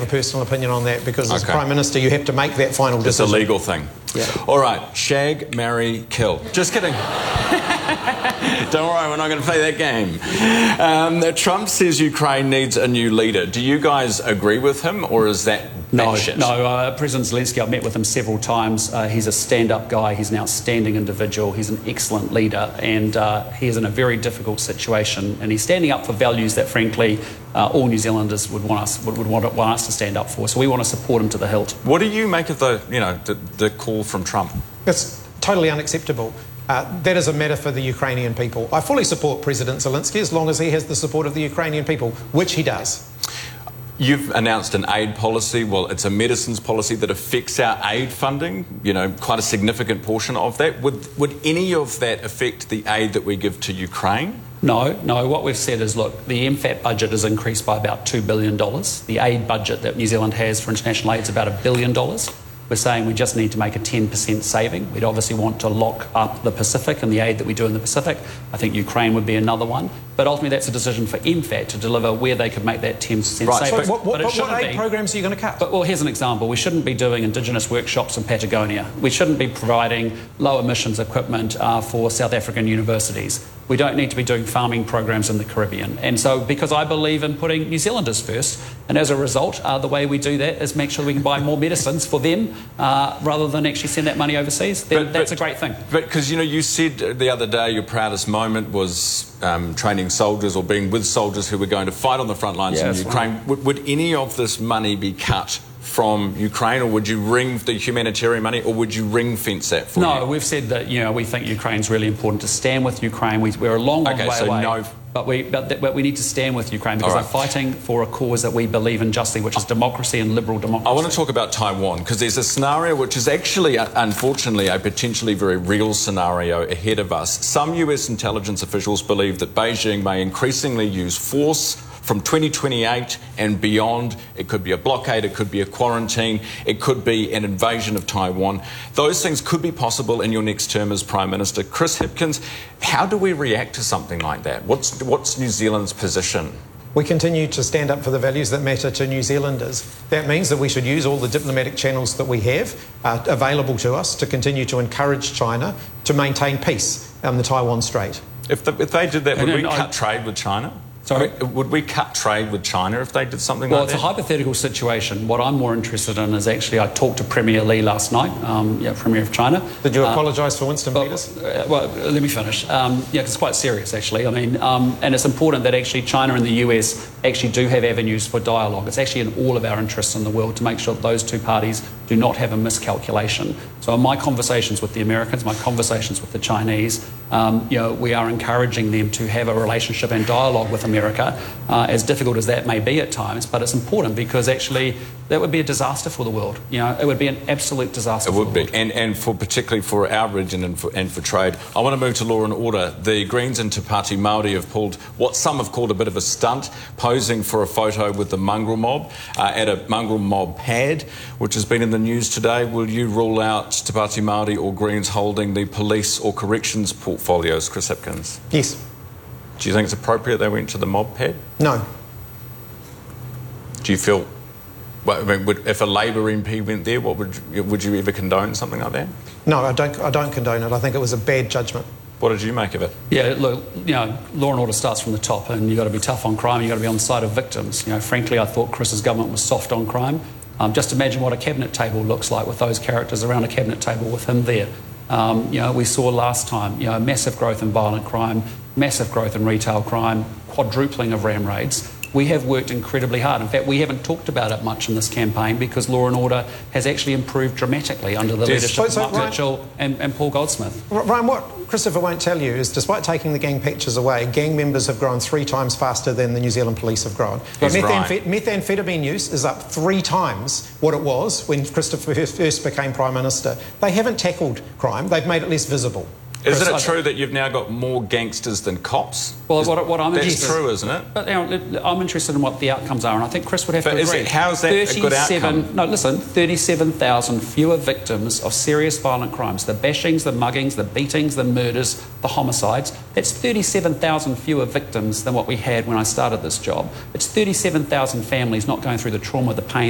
have a personal opinion on that because as Prime Minister you have to make that final decision. It's a legal thing. Yeah. All right, shag, marry, kill. Just kidding. Don't worry, we're not going to play that game. Trump says Ukraine needs a new leader. Do you guys agree with him, or is that batshit? No. President Zelensky, I've met with him several times. He's a stand-up guy. He's an outstanding individual. He's an excellent leader, and he is in a very difficult situation. And he's standing up for values that, frankly, all New Zealanders would want us to stand up for. So we want to support him to the hilt. What do you make of the call from Trump? It's totally unacceptable. That is a matter for the Ukrainian people. I fully support President Zelensky as long as he has the support of the Ukrainian people, which he does. You've announced an aid policy. Well, it's a medicines policy that affects our aid funding, quite a significant portion of that. Would any of that affect the aid that we give to Ukraine? No. What we've said is, look, the MFAT budget is increased by about $2 billion. The aid budget that New Zealand has for international aid is about $1 billion. We're saying we just need to make a 10% saving. We'd obviously want to lock up the Pacific and the aid that we do in the Pacific. I think Ukraine would be another one. But ultimately that's a decision for MFAT to deliver where they could make that 10% saving. So what aid programs are you going to cut? Well, here's an example. We shouldn't be doing Indigenous workshops in Patagonia. We shouldn't be providing low emissions equipment for South African universities. We don't need to be doing farming programs in the Caribbean. And so, because I believe in putting New Zealanders first, and as a result, the way we do that is make sure we can buy more medicines for them rather than actually send that money overseas, then that's a great thing. But because, you said the other day your proudest moment was training soldiers or being with soldiers who were going to fight on the front lines in Ukraine. Right. Would any of this money be cut from Ukraine, or would you ring the humanitarian money, or would you ring fence that for you? No, we've said that we think Ukraine's really important to stand with Ukraine. We're a long way away. No. But we need to stand with Ukraine because they're fighting for a cause that we believe in justly, which is democracy and liberal democracy. I want to talk about Taiwan because there's a scenario which is actually, unfortunately, a potentially very real scenario ahead of us. Some US intelligence officials believe that Beijing may increasingly use force from 2028 and beyond. It could be a blockade, it could be a quarantine, it could be an invasion of Taiwan. Those things could be possible in your next term as Prime Minister. Chris Hipkins, how do we react to something like that? What's New Zealand's position? We continue to stand up for the values that matter to New Zealanders. That means that we should use all the diplomatic channels that we have available to us to continue to encourage China to maintain peace on the Taiwan Strait. If they did that, would we cut trade with China? Sorry? Would we cut trade with China if they did something like that? Well, it's a hypothetical situation. What I'm more interested in is actually, I talked to Premier Li last night, Premier of China. Did you apologise for Winston Peters? Well, let me finish. Because it's quite serious, actually. I mean, and it's important that actually China and the US actually do have avenues for dialogue. It's actually in all of our interests in the world to make sure that those two parties do not have a miscalculation. So in my conversations with the Americans, my conversations with the Chinese, we are encouraging them to have a relationship and dialogue with America, as difficult as that may be at times, but it's important because actually that would be a disaster for the world. It would be an absolute disaster for the world. It would be, and particularly for our region and for trade. I want to move to law and order. The Greens and Te Pāti Māori have pulled what some have called a bit of a stunt, posing for a photo with the mongrel mob at a mongrel mob pad, which has been in the news today. Will you rule out Te Pāti Māori or Greens holding the police or corrections portfolios, Chris Hipkins? Yes. Do you think it's appropriate they went to the mob pad? No. Do you feel... Well, I mean, if a Labour MP went there, would you ever condone something like that? No, I don't condone it. I think it was a bad judgment. What did you make of it? Yeah, look, law and order starts from the top, and you've got to be tough on crime, you've got to be on the side of victims. Frankly, I thought Chris's government was soft on crime. Just imagine what a cabinet table looks like with those characters around a cabinet table with him there. We saw last time, massive growth in violent crime, massive growth in retail crime, quadrupling of ram raids. We have worked incredibly hard. In fact, we haven't talked about it much in this campaign because law and order has actually improved dramatically under the leadership of Mark Mitchell and Paul Goldsmith. Ryan, what Christopher won't tell you is despite taking the gang pictures away, gang members have grown 3 times faster than the New Zealand police have grown. Methamphetamine use is up 3 times what it was when Christopher first became Prime Minister. They haven't tackled crime, they've made it less visible. Isn't it true that you've now got more gangsters than cops? Well, what I'm That's interested true, isn't it? But I'm interested in what the outcomes are, and I think Chris would have to agree. How is that a good outcome? No, listen, 37,000 fewer victims of serious violent crimes. The bashings, the muggings, the beatings, the murders, the homicides. That's 37,000 fewer victims than what we had when I started this job. It's 37,000 families not going through the trauma, the pain,